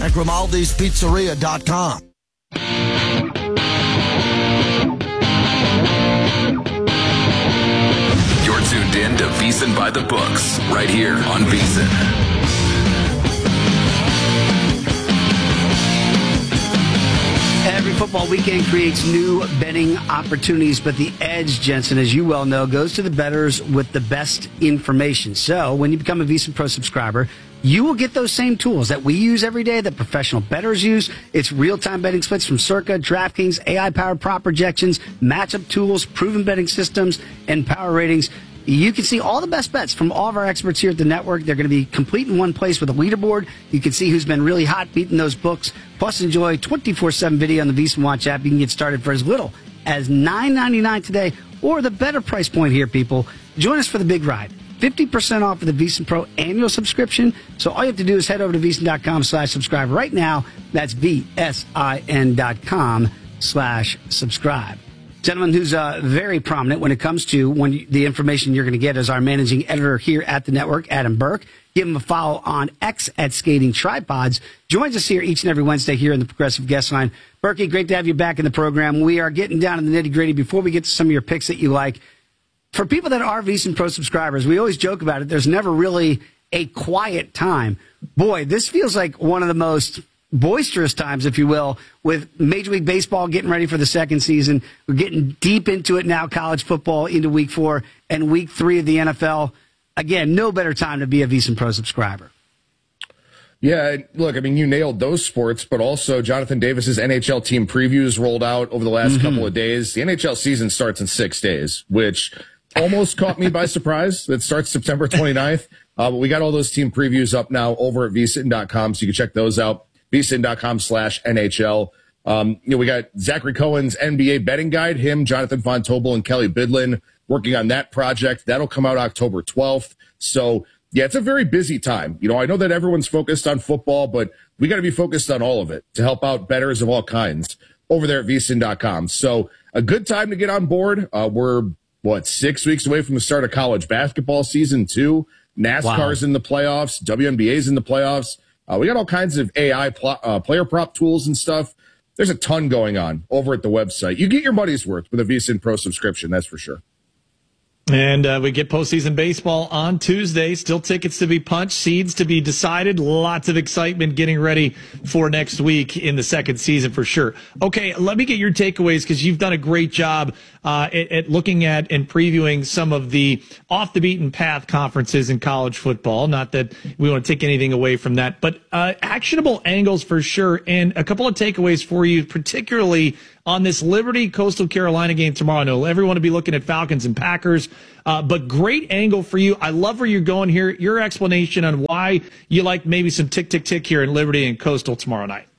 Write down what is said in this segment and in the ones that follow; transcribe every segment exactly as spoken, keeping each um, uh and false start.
at grimaldi's pizzeria dot com. You're tuned in to VSiN by the Books, right here on VSiN. Every football weekend creates new betting opportunities, but the edge, Jensen, as you well know, goes to the bettors with the best information. So when you become a VSiN Pro subscriber, you will get those same tools that we use every day, that professional bettors use. It's real-time betting splits from Circa, DraftKings, A I-powered prop projections, matchup tools, proven betting systems, and power ratings. You can see all the best bets from all of our experts here at the network. They're going to be complete in one place with a leaderboard. You can see who's been really hot beating those books. Plus, enjoy twenty-four seven video on the VSiN Watch app. You can get started for as little as nine ninety-nine today, or the better price point here, people. Join us for the big ride. fifty percent off of the VSiN Pro annual subscription. So all you have to do is head over to VSiN.com slash subscribe right now. That's V-S-I-N dot com slash subscribe. Gentleman who's uh, very prominent when it comes to when you, the information you're going to get is our managing editor here at the network, Adam Burke. Give him a follow on X at Skating Tripods. Joins us here each and every Wednesday here in the Progressive Guest Line. Berkey, great to have you back in the program. We are getting down to the nitty-gritty before we get to some of your picks that you like. For people that are VSiN Pro subscribers, we always joke about it. There's never really a quiet time. Boy, this feels like one of the most boisterous times, if you will, with Major League Baseball getting ready for the second season. We're getting deep into it now, college football into week four and week three of the N F L. Again, no better time to be a VSiN Pro subscriber. Yeah, look, I mean, you nailed those sports, but also Jonathan Davis's N H L team previews rolled out over the last mm-hmm. couple of days. The N H L season starts in six days, which almost caught me by surprise. It starts September twenty-ninth. Uh, but we got all those team previews up now over at V S I N dot com, so you can check those out. V S I N dot com slash N H L. Um, you know, we got Zachary Cohen's N B A betting guide, him, Jonathan Von Tobel, and Kelly Bidlin working on that project. That'll come out October twelfth. So, yeah, it's a very busy time. You know, I know that everyone's focused on football, but we got to be focused on all of it to help out bettors of all kinds over there at V S I N dot com. So, a good time to get on board. Uh, we're, what, six weeks away from the start of college basketball season two. NASCAR's wow. in the playoffs. W N B A's in the playoffs. Uh, we got all kinds of A I pl- uh, player prop tools and stuff. There's a ton going on over at the website. You get your money's worth with a VSiN Pro subscription, that's for sure. And uh, we get postseason baseball on Tuesday. Still tickets to be punched, seeds to be decided. Lots of excitement getting ready for next week in the second season for sure. Okay, let me get your takeaways because you've done a great job uh, at, at looking at and previewing some of the off the beaten path conferences in college football. Not that we want to take anything away from that, but uh, actionable angles for sure. And a couple of takeaways for you, particularly on this Liberty Coastal Carolina game tomorrow. I know everyone will be looking at Falcons and Packers, uh, but great angle for you. I love where you're going here. Your explanation on why you like maybe some tick, tick, tick here in Liberty and Coastal tomorrow night.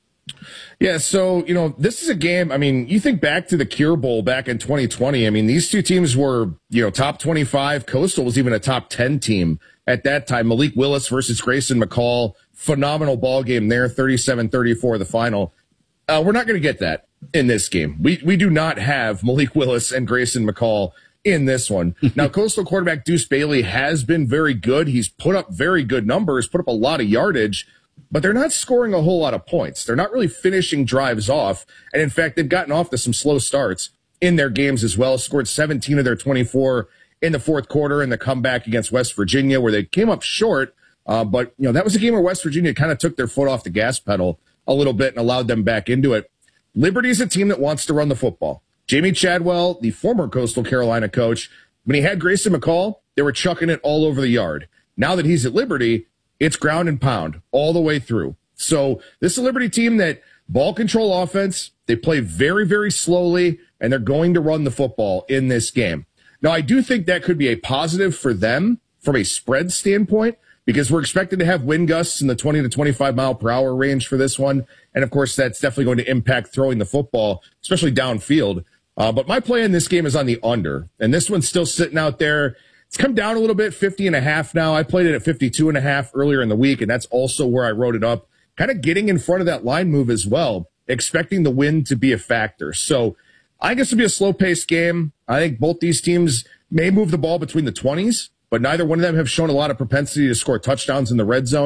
Yeah, so, you know, this is a game, I mean, you think back to the Cure Bowl back in twenty twenty. I mean, these two teams were, you know, top twenty-five. Coastal was even a top ten team at that time. Malik Willis versus Grayson McCall. Phenomenal ball game there, thirty-seven thirty-four the final. Uh, we're not going to get that in this game. We we do not have Malik Willis and Grayson McCall in this one. Now, Coastal quarterback Deuce Bailey has been very good. He's put up very good numbers, put up a lot of yardage, but they're not scoring a whole lot of points. They're not really finishing drives off. And in fact, they've gotten off to some slow starts in their games as well. Scored seventeen of their twenty-four in the fourth quarter in the comeback against West Virginia, where they came up short. Uh, but, you know, that was a game where West Virginia kind of took their foot off the gas pedal a little bit and allowed them back into it. Liberty is a team that wants to run the football. Jamie Chadwell, the former Coastal Carolina coach, when he had Grayson McCall, they were chucking it all over the yard. Now that he's at Liberty, it's ground and pound all the way through. So this is a Liberty team that ball control offense, they play very, very slowly, and they're going to run the football in this game. Now, I do think that could be a positive for them from a spread standpoint, because we're expected to have wind gusts in the twenty to twenty-five mile per hour range for this one. And of course, that's definitely going to impact throwing the football, especially downfield. Uh, but my play in this game is on the under. And this one's still sitting out there. It's come down a little bit, fifty and a half now. I played it at fifty-two and a half earlier in the week, and that's also where I wrote it up. Kind of getting in front of that line move as well, expecting the wind to be a factor. So I guess it'll be a slow-paced game. I think both these teams may move the ball between the twenties, but neither one of them have shown a lot of propensity to score touchdowns in the red zone.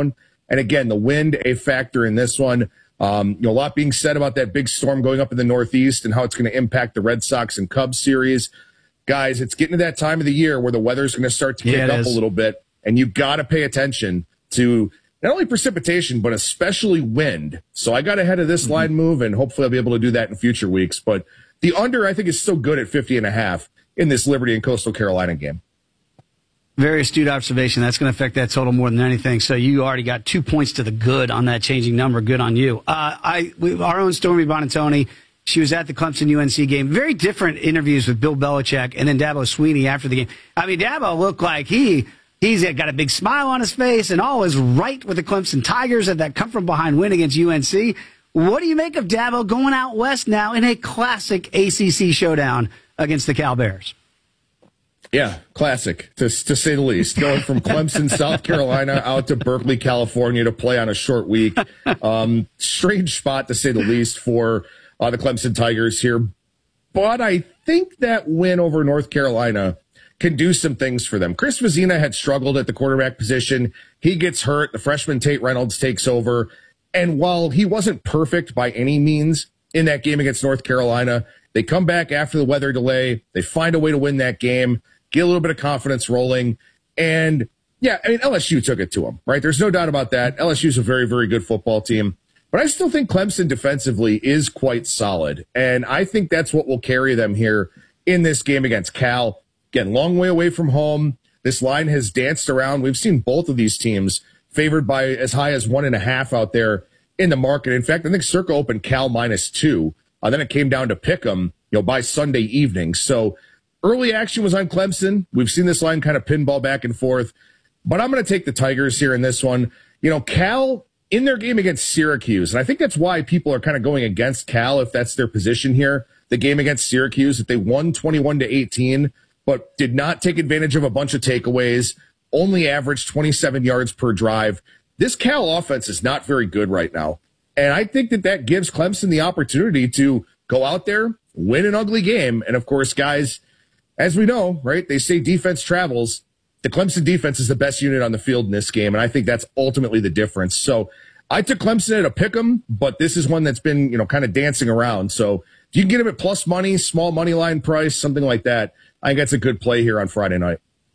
And again, the wind, a factor in this one. Um, you know, a lot being said about that big storm going up in the Northeast and how it's going to impact the Red Sox and Cubs series. Guys, it's getting to that time of the year where the weather's going to start to kick yeah, up is. a little bit, and you got to pay attention to not only precipitation, but especially wind. So I got ahead of this mm-hmm. line move, and hopefully I'll be able to do that in future weeks. But the under, I think, is still good at fifty and a half in this Liberty and Coastal Carolina game. Very astute observation. That's going to affect that total more than anything. So you already got two points to the good on that changing number. Good on you. Uh, I, we, our own Stormy Bonantoni, she was at the Clemson U N C game. Very different interviews with Bill Belichick and then Dabo Swinney after the game. I mean, Dabo looked like he he's got a big smile on his face and all is right with the Clemson Tigers at that come from behind win against U N C. What do you make of Dabo going out west now in a classic A C C showdown against the Cal Bears? Yeah, classic, to, to say the least. Going from Clemson, South Carolina, out to Berkeley, California to play on a short week. Um, strange spot, to say the least, for uh, the Clemson Tigers here. But I think that win over North Carolina can do some things for them. Chris Vezina had struggled at the quarterback position. He gets hurt. The freshman Tate Reynolds takes over. And while he wasn't perfect by any means in that game against North Carolina, they come back after the weather delay. They find a way to win that game. Get a little bit of confidence rolling. And, yeah, I mean, L S U took it to them, right? There's no doubt about that. L S U is a very, very good football team. But I still think Clemson defensively is quite solid. And I think that's what will carry them here in this game against Cal. Again, long way away from home. This line has danced around. We've seen both of these teams favored by as high as one and a half out there in the market. In fact, I think Circa opened Cal minus two. Uh, then it came down to pick 'em, you know, by Sunday evening. So, early action was on Clemson. We've seen this line kind of pinball back and forth. But I'm going to take the Tigers here in this one. You know, Cal, in their game against Syracuse, and I think that's why people are kind of going against Cal if that's their position here, the game against Syracuse, that they won twenty-one to eighteen, but did not take advantage of a bunch of takeaways, only averaged twenty-seven yards per drive. This Cal offense is not very good right now. And I think that that gives Clemson the opportunity to go out there, win an ugly game. And, of course, guys, as we know, right, they say defense travels. The Clemson defense is the best unit on the field in this game, and I think that's ultimately the difference. So I took Clemson at a pick 'em, but this is one that's been, you know, kind of dancing around. So if you can get them at plus money, small money line price, something like that, I think that's a good play here on Friday night.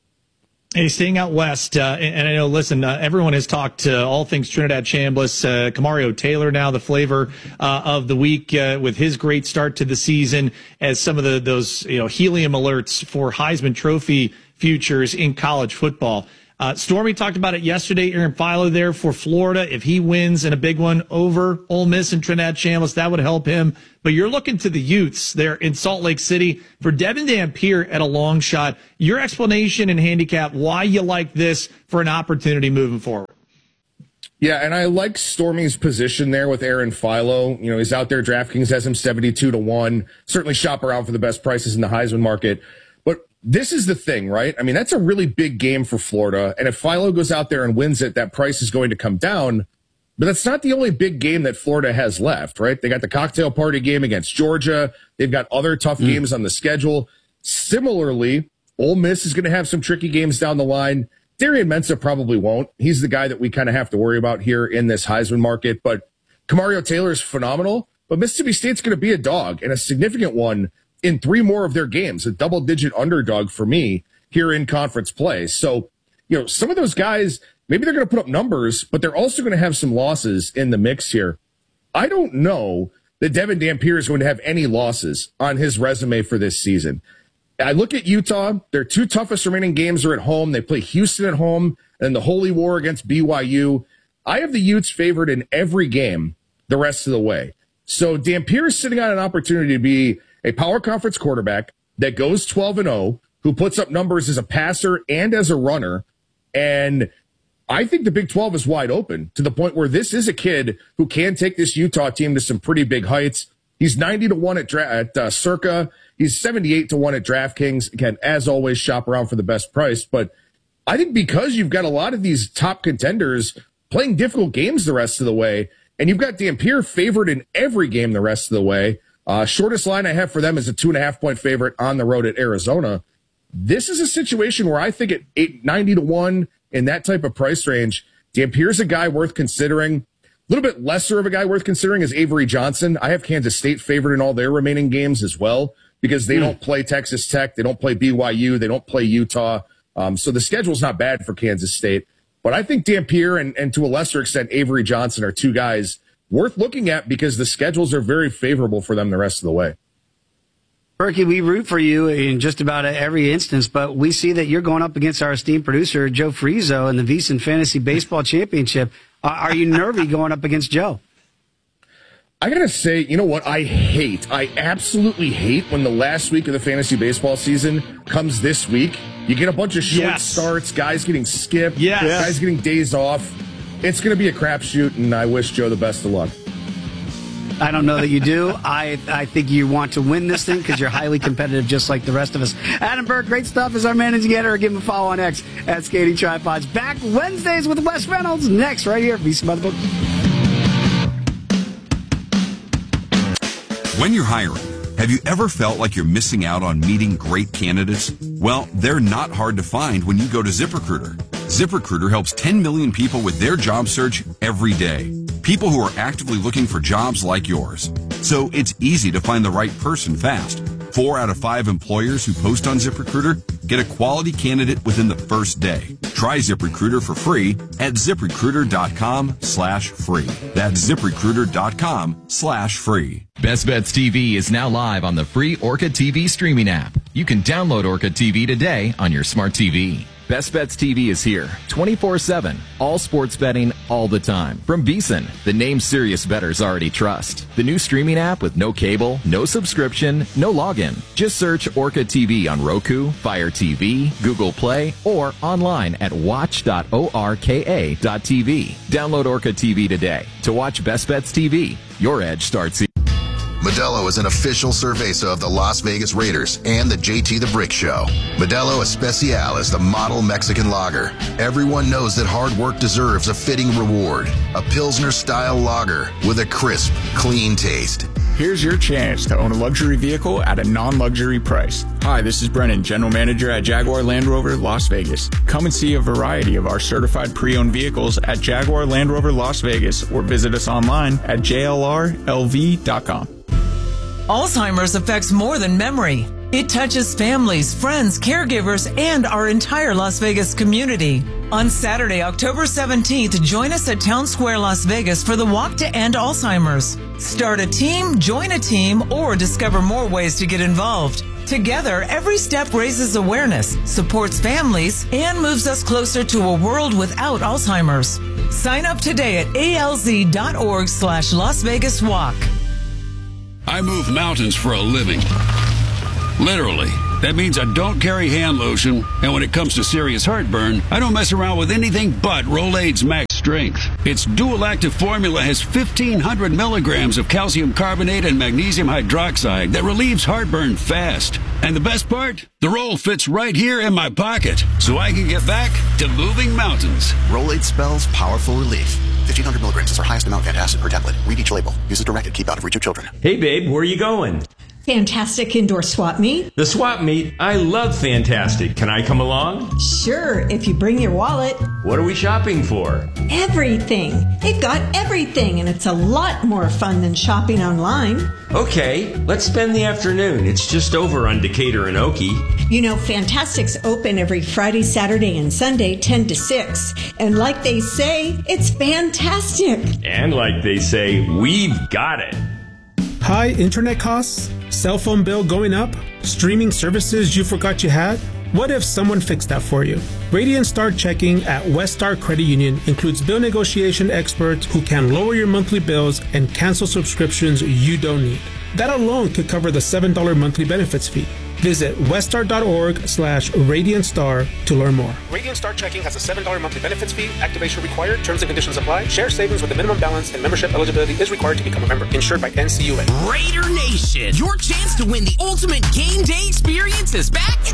Hey, staying out west, uh, and, and I know, listen, uh, everyone has talked uh, all things Trinidad Chambliss, uh, Kamario Taylor now the flavor uh, of the week uh, with his great start to the season as some of the those you know helium alerts for Heisman Trophy futures in college football. Uh, Stormy talked about it yesterday. Aaron Philo there for Florida. If he wins in a big one over Ole Miss and Trinidad Chambliss, that would help him. But you're looking to the Utes there in Salt Lake City for Devin Dampier at a long shot. Your explanation and handicap why you like this for an opportunity moving forward. Yeah, and I like Stormy's position there with Aaron Philo. You know, he's out there. DraftKings has him seventy-two to one. Certainly shop around for the best prices in the Heisman market. But this is the thing, right? I mean, that's a really big game for Florida. And if Philo goes out there and wins it, that price is going to come down. But that's not the only big game that Florida has left, right? They got the cocktail party game against Georgia. They've got other tough mm. games on the schedule. Similarly, Ole Miss is going to have some tricky games down the line. Darian Mensah probably won't. He's the guy that we kind of have to worry about here in this Heisman market. But Kamario Taylor is phenomenal. But Mississippi State's going to be a dog, and a significant one in three more of their games, a double-digit underdog for me here in conference play. So, you know, some of those guys, maybe they're going to put up numbers, but they're also going to have some losses in the mix here. I don't know that Devin Dampier is going to have any losses on his resume for this season. I look at Utah. Their two toughest remaining games are at home. They play Houston at home and the Holy War against B Y U. I have the Utes favored in every game the rest of the way. So Dampier is sitting on an opportunity to be a power conference quarterback that goes twelve and oh, who puts up numbers as a passer and as a runner. And I think the Big twelve is wide open to the point where this is a kid who can take this Utah team to some pretty big heights. He's ninety to one at, dra- at uh, Circa. He's seventy-eight to one at DraftKings. Again, as always, shop around for the best price. But I think because you've got a lot of these top contenders playing difficult games the rest of the way, and you've got Dampier favored in every game the rest of the way, Uh, shortest line I have for them is a two and a half point favorite on the road at Arizona. This is a situation where I think at eight ninety to one in that type of price range, Dampier's a guy worth considering. A little bit lesser of a guy worth considering is Avery Johnson. I have Kansas State favored in all their remaining games as well because they mm. don't play Texas Tech. They don't play B Y U. They don't play Utah. Um, so the schedule's not bad for Kansas State. But I think Dampier and, and to a lesser extent Avery Johnson are two guys worth looking at because the schedules are very favorable for them the rest of the way. Berkey, we root for you in just about every instance, but we see that you're going up against our esteemed producer, Joe Frizo, in the VSiN Fantasy Baseball Championship. Uh, are you nervy going up against Joe? I got to say, you know what? I hate, I absolutely hate when the last week of the fantasy baseball season comes this week. You get a bunch of short yes. starts, guys getting skipped, yes. guys getting days off. It's going to be a crapshoot, and I wish Joe the best of luck. I don't know that you do. I I think you want to win this thing because you're highly competitive just like the rest of us. Adam Burke, great stuff as our managing editor. Give him a follow on X at Skating Tripods. Back Wednesdays with Wes Reynolds next right here at VSiN by the Book. When you're hiring, have you ever felt like you're missing out on meeting great candidates? Well, they're not hard to find when you go to ZipRecruiter. ZipRecruiter helps ten million people with their job search every day. People who are actively looking for jobs like yours. So it's easy to find the right person fast. Four out of five employers who post on ZipRecruiter get a quality candidate within the first day. Try ZipRecruiter for free at ZipRecruiter.com slash free. That's ZipRecruiter.com slash free. Best Bets T V is now live on the free Orca T V streaming app. You can download Orca T V today on your smart T V. Best Bets T V is here, twenty-four seven, all sports betting, all the time. From VSiN, the name serious bettors already trust. The new streaming app with no cable, no subscription, no login. Just search Orca T V on Roku, Fire T V, Google Play, or online at watch dot orka dot t v. Download Orca T V today to watch Best Bets T V. Your edge starts here. Modelo is an official cerveza of the Las Vegas Raiders and the J T the Brick Show. Modelo Especial is the model Mexican lager. Everyone knows that hard work deserves a fitting reward. A Pilsner-style lager with a crisp, clean taste. Here's your chance to own a luxury vehicle at a non-luxury price. Hi, this is Brennan, General Manager at Jaguar Land Rover, Las Vegas. Come and see a variety of our certified pre-owned vehicles at Jaguar Land Rover, Las Vegas, or visit us online at j l r l v dot com. Alzheimer's affects more than memory. It touches families, friends, caregivers, and our entire Las Vegas community. On Saturday, October seventeenth, join us at Town Square, Las Vegas for the Walk to End Alzheimer's. Start a team, join a team, or discover more ways to get involved. Together, every step raises awareness, supports families, and moves us closer to a world without Alzheimer's. Sign up today at a l z dot org slash Las Vegas Walk. I move mountains for a living. Literally. That means I don't carry hand lotion, and when it comes to serious heartburn, I don't mess around with anything but Rolaids Max Strength. Its dual-active formula has fifteen hundred milligrams of calcium carbonate and magnesium hydroxide that relieves heartburn fast. And the best part? The roll fits right here in my pocket, so I can get back to moving mountains. Rolaids spells powerful relief. fifteen hundred milligrams is our highest amount of antacid per tablet. Read each label. Use as directed. Keep out of reach of children. Hey, babe, where are you going? Fantastic indoor swap meet. The swap meet? I love Fantastic. Can I come along? Sure, if you bring your wallet. What are we shopping for? Everything. They've got everything, and it's a lot more fun than shopping online. Okay, let's spend the afternoon. It's just over on Decatur and Oki. You know, Fantastic's open every Friday, Saturday, and Sunday, ten to six. And like they say, it's fantastic. And like they say, we've got it. High internet costs? Cell phone bill going up? Streaming services you forgot you had? What if someone fixed that for you? Radiant Star Checking at Westar Credit Union includes bill negotiation experts who can lower your monthly bills and cancel subscriptions you don't need. That alone could cover the seven dollars monthly benefits fee. Visit westar.org slash Radiant Star to learn more. Radiant Star Checking has a seven dollars monthly benefits fee. Activation required. Terms and conditions apply. Share savings with a minimum balance and membership eligibility is required to become a member. Insured by N C U A. Raider Nation, your chance to win the ultimate game day experience is back at